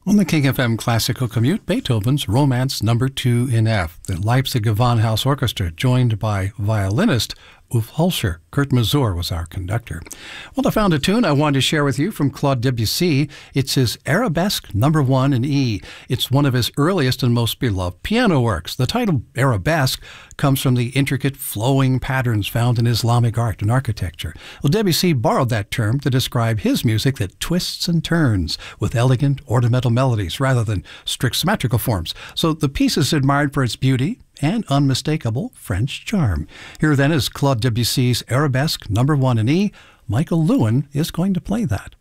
On the King FM Classical Commute, Beethoven's Romance No. 2 in F. The Leipzig Gewandhaus Orchestra, joined by violinist Ulf Hulscher. Kurt Masur was our conductor. Well, I found a tune I wanted to share with you from Claude Debussy. It's his Arabesque No. 1 in E. It's one of his earliest and most beloved piano works. The title Arabesque comes from the intricate flowing patterns found in Islamic art and architecture. Well, Debussy borrowed that term to describe his music that twists and turns with elegant ornamental melodies rather than strict symmetrical forms. So the piece is admired for its beauty and unmistakable French charm. Here then is Claude Debussy's Arabesque No. 1 in E. Michael Lewin is going to play that.